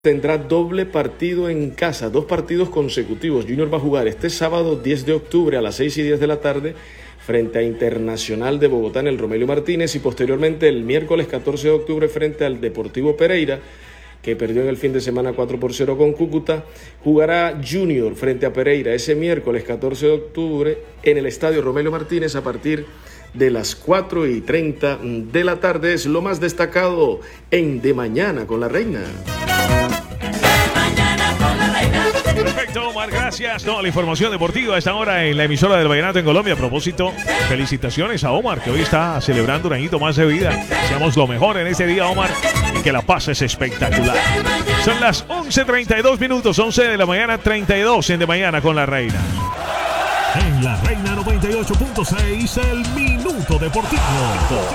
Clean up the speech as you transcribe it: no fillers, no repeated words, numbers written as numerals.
tendrá doble partido en casa, 2 partidos consecutivos. Junior va a jugar este sábado 10 de octubre a las 6:10 de la tarde frente a Internacional de Bogotá en el Romelio Martínez y posteriormente el miércoles 14 de octubre frente al Deportivo Pereira, que perdió en el fin de semana 4-0 con Cúcuta. Jugará Junior frente a Pereira ese miércoles 14 de octubre en el Estadio Romelio Martínez a partir de las 4:30 de la tarde. Es lo más destacado en De Mañana con la Reina. Perfecto, Omar, gracias. Toda la información deportiva a esta hora en la emisora del Vallenato en Colombia. A propósito, felicitaciones a Omar, que hoy está celebrando un añito más de vida. Deseamos lo mejor en este día, Omar, y que la pases espectacular. Son las 11:32 minutos, 11 de la mañana, 32 en De Mañana con la Reina. En la Reina 98.6, el Minuto Deportivo.